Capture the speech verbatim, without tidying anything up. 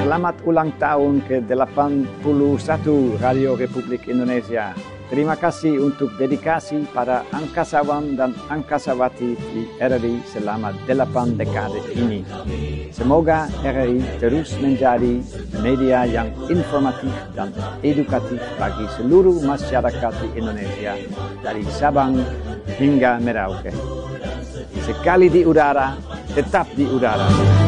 selamat ulang tahun ke delapan puluh satu Radio Republik Indonesia. Terima kasih untuk dedikasi para angkasawan dan angkasawati di R R I selama delapan dekade ini. Semoga R R I terus menjadi media yang informatif dan edukatif bagi seluruh masyarakat di Indonesia, dari Sabang hingga Merauke. Sekali di udara, tetap di udara.